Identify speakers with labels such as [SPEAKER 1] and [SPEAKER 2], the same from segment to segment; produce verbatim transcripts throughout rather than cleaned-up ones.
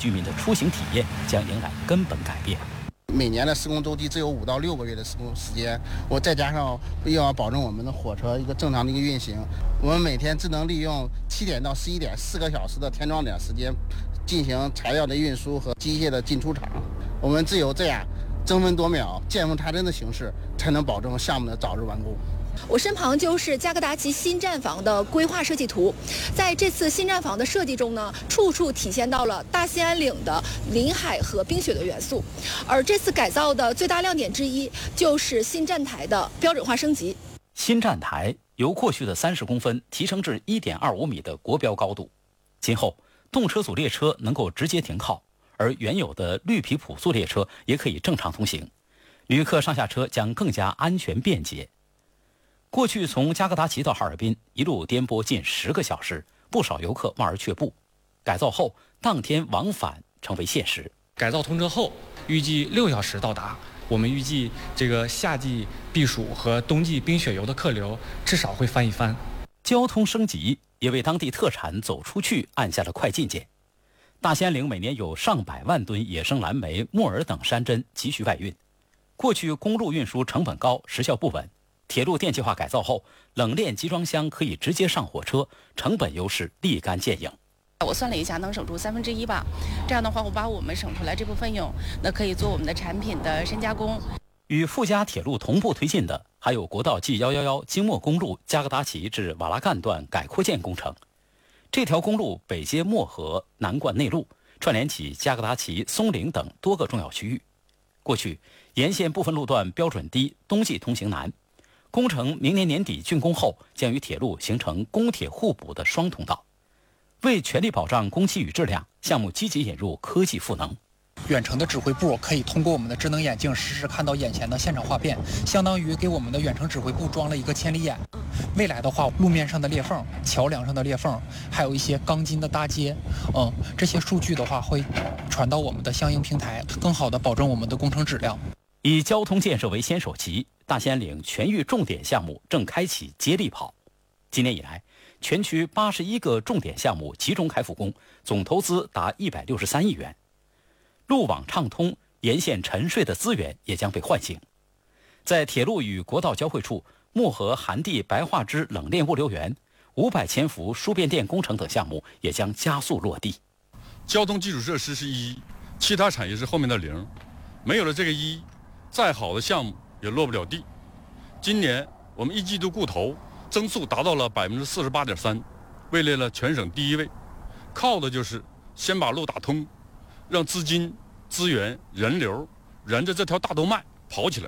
[SPEAKER 1] 居民的出行体验将迎来根本改变。
[SPEAKER 2] 每年的施工周期只有五到六个月的施工时间，我再加上又要保证我们的火车一个正常的一个运行，我们每天只能利用七点到十一点四个小时的填装点时间，进行材料的运输和机械的进出厂。我们只有这样争分夺秒、见缝插针的形式，才能保证项目的早日完工。
[SPEAKER 3] 我身旁就是加格达奇新站房的规划设计图，在这次新站房的设计中呢，处处体现到了大兴安岭的林海和冰雪的元素。而这次改造的最大亮点之一，就是新站台的标准化升级。
[SPEAKER 1] 新站台由过去的三十公分提升至一点二五米的国标高度，今后动车组列车能够直接停靠，而原有的绿皮普速列车也可以正常通行，旅客上下车将更加安全便捷。过去从加格达奇到哈尔滨一路颠簸近十个小时，不少游客望而却步。改造后，当天往返成为现实。
[SPEAKER 4] 改造通车后，预计六小时到达。我们预计这个夏季避暑和冬季冰雪游的客流至少会翻一番。
[SPEAKER 1] 交通升级也为当地特产走出去按下了快进键。大兴安岭每年有上百万吨野生蓝莓、木耳等山珍急需外运。过去公路运输成本高，时效不稳。铁路电气化改造后，冷链集装箱可以直接上火车，成本优势立竿见影。
[SPEAKER 5] 我算了一下，能省出三分之一吧。这样的话，我把我们省出来这部分用，那可以做我们的产品的深加工。
[SPEAKER 1] 与附加铁路同步推进的，还有国道 G 一一一京莫公路加格达奇至瓦拉干段改扩建工程。这条公路北接漠河，南贯内陆，串联起加格达奇、松陵等多个重要区域。过去沿线部分路段标准低，冬季通行难。工程明年年底竣工后，将与铁路形成公铁互补的双通道。为全力保障工期与质量，项目积极引入科技赋能。
[SPEAKER 6] 远程的指挥部可以通过我们的智能眼镜实时看到眼前的现场画面，相当于给我们的远程指挥部装了一个千里眼。未来的话，路面上的裂缝、桥梁上的裂缝，还有一些钢筋的搭接，嗯，这些数据的话会传到我们的相应平台，更好的保证我们的工程质量。
[SPEAKER 1] 以交通建设为先手棋，大兴安岭全域重点项目正开启接力跑。今年以来，全区八十一个重点项目集中开复工，总投资达一百六十三亿元。路网畅通，沿线沉睡的资源也将被唤醒。在铁路与国道交汇处，漠河寒地白化支冷链物流园、五百千伏输变电工程等项目也将加速落地。
[SPEAKER 7] 交通基础设施是一，其他产业是后面的零，没有了这个一，再好的项目也落不了地。今年我们一季度固投增速达到了百分之四十八点三，位列了全省第一位。靠的就是先把路打通，让资金、资源、人流沿着这条大动脉跑起来。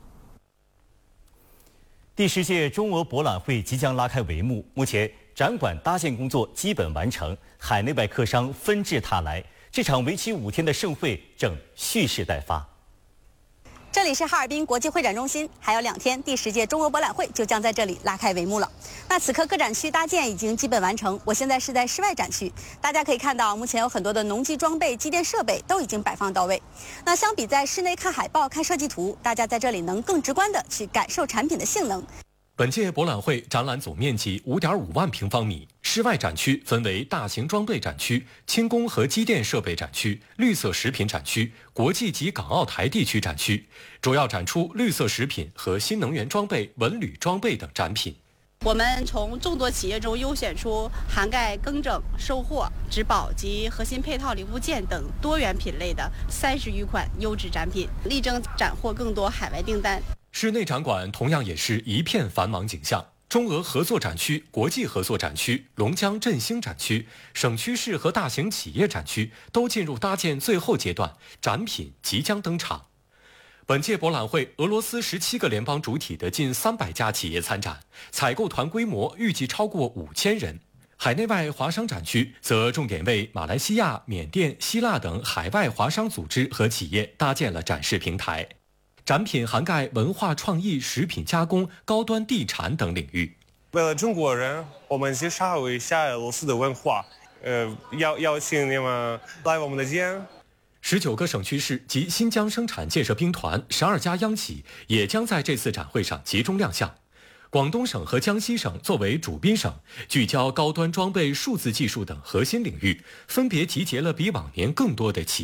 [SPEAKER 8] 第十届中俄博览会即将拉开帷幕，目前展馆搭建工作基本完成，海内外客商纷至沓来，这场为期五天的盛会正蓄势待发。
[SPEAKER 9] 这里是哈尔滨国际会展中心，还有两天，第十届中俄博览会就将在这里拉开帷幕了。那此刻各展区搭建已经基本完成，我现在是在室外展区，大家可以看到，目前有很多的农机装备、机电设备都已经摆放到位。那相比在室内看海报、看设计图，大家在这里能更直观地去感受产品的性能。
[SPEAKER 10] 本届博览会展览总面积 五点五万平方米，室外展区分为大型装备展区、轻工和机电设备展区、绿色食品展区、国际及港澳台地区展区，主要展出绿色食品和新能源装备、文旅装备等展品。
[SPEAKER 5] 我们从众多企业中优选出涵盖更整、售货、质保及核心配套零部件等多元品类的三十余款优质展品，力争斩获更多海外订单。
[SPEAKER 10] 室内展馆同样也是一片繁忙景象，中俄合作展区、国际合作展区、龙江振兴展区、省区市和大型企业展区都进入搭建最后阶段，展品即将登场。本届博览会，俄罗斯十七个联邦主体的近三百家企业参展，采购团规模预计超过五千人。海内外华商展区则重点为马来西亚、缅甸、希腊等海外华商组织和企业搭建了展示平台。展品涵盖文化创意、食品加工、高端地产等领域。
[SPEAKER 11] 为了中国人，我们介绍一下俄罗斯的文化，呃，邀邀请你们来我们的店。
[SPEAKER 10] 十九个省区市及新疆生产建设兵团十二家央企也将在这次展会上集中亮相。广东省和江西省作为主宾省，聚焦高端装备、数字技术等核心领域，分别集结了比往年更多的企业。